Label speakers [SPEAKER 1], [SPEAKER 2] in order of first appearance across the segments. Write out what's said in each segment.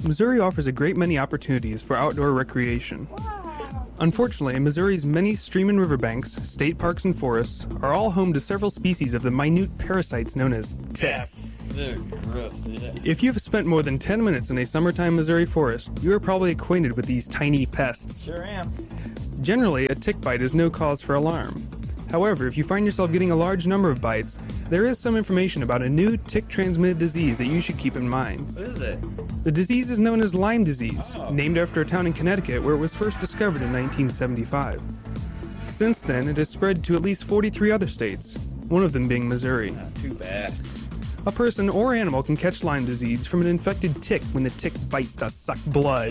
[SPEAKER 1] Missouri offers a great many opportunities for outdoor recreation. Unfortunately, Missouri's many stream and riverbanks, state parks, and forests are all home to several species of the minute parasites known as ticks.
[SPEAKER 2] They're gross, yeah.
[SPEAKER 1] If you've spent more than 10 minutes in a summertime Missouri forest, you are probably acquainted with these tiny pests.
[SPEAKER 2] Sure am.
[SPEAKER 1] Generally, a tick bite is no cause for alarm. However, if you find yourself getting a large number of bites, there is some information about a new tick-transmitted disease that you should keep in mind.
[SPEAKER 2] What is it?
[SPEAKER 1] The disease is known as Lyme disease, named after a town in Connecticut where it was first discovered in 1975. Since then, it has spread to at least 43 other states, one of them being Missouri.
[SPEAKER 2] Not too bad.
[SPEAKER 1] A person or animal can catch Lyme disease from an infected tick when the tick bites to suck blood.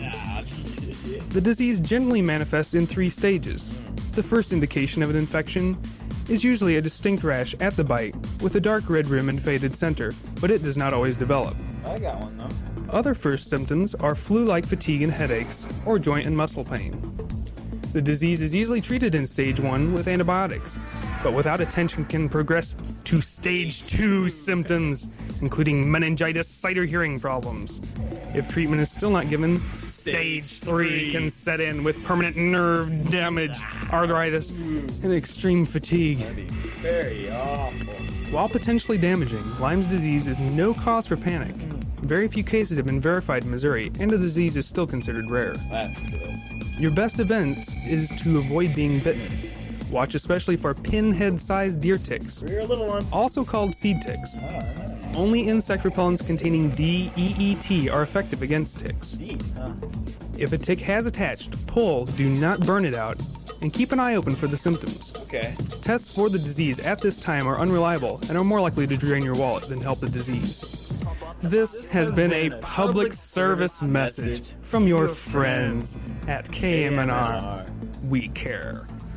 [SPEAKER 1] The disease generally manifests in 3 stages. The first indication of an infection is usually a distinct rash at the bite with a dark red rim and faded center, but it does not always develop.
[SPEAKER 2] I got one though.
[SPEAKER 1] Other first symptoms are flu-like fatigue and headaches, or joint and muscle pain. The disease is easily treated in stage 1 with antibiotics, but without attention can progress to stage 2 symptoms, including meningitis, sight or hearing problems. If treatment is still not given, stage 3 can set in with permanent nerve damage, arthritis, and extreme fatigue.
[SPEAKER 2] That'd be very awful.
[SPEAKER 1] While potentially damaging, Lyme's disease is no cause for panic. Very few cases have been verified in Missouri, and the disease is still considered rare.
[SPEAKER 2] That's good.
[SPEAKER 1] Your best defense is to avoid being bitten. Watch especially for pinhead-sized deer ticks,
[SPEAKER 2] For your little one.
[SPEAKER 1] also called seed ticks.
[SPEAKER 2] Oh, nice.
[SPEAKER 1] Only insect repellents containing DEET are effective against ticks.
[SPEAKER 2] Neat, huh?
[SPEAKER 1] If a tick has attached, pull, do not burn it out, and keep an eye open for the symptoms.
[SPEAKER 2] Okay.
[SPEAKER 1] Tests for the disease at this time are unreliable and are more likely to drain your wallet than help the disease. This has been a public service message from your friends at KMNR. We care.